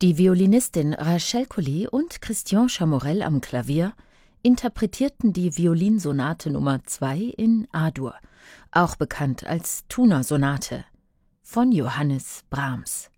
Die Violinistin Rachel Collet und Christian Chamorell am Klavier interpretierten die Violinsonate Nummer 2 in A-Dur, auch bekannt als Thuner-Sonate, von Johannes Brahms.